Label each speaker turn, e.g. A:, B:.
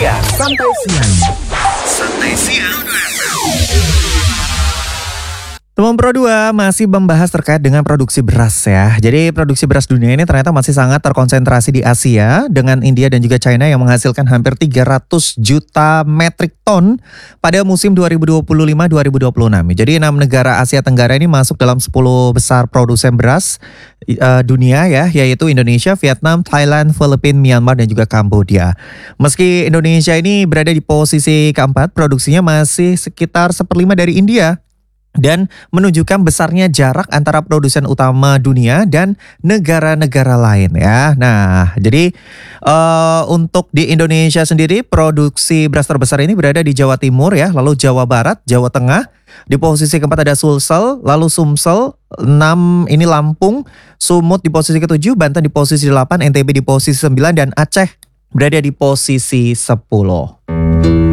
A: siang.
B: Santai siang.
A: Santai siang.
B: Teman Pro 2 masih membahas terkait dengan produksi beras ya. Jadi produksi beras dunia ini ternyata masih sangat terkonsentrasi di Asia dengan India dan juga China yang menghasilkan hampir 300 juta metrik ton pada musim 2025-2026. Jadi 6 negara Asia Tenggara ini masuk dalam 10 besar produsen beras dunia ya, yaitu Indonesia, Vietnam, Thailand, Filipina, Myanmar dan juga Kamboja. Meski Indonesia ini berada di posisi keempat, produksinya masih sekitar 1/5 dari India. Dan menunjukkan besarnya jarak antara produsen utama dunia dan negara-negara lain ya. Nah, jadi untuk di Indonesia sendiri produksi beras terbesar ini berada di Jawa Timur ya, lalu Jawa Barat, Jawa Tengah. Di posisi keempat ada Sulsel, lalu Sumsel, 6 ini Lampung, Sumut di posisi ke-7, Banten di posisi 8, NTB di posisi 9 dan Aceh berada di posisi 10.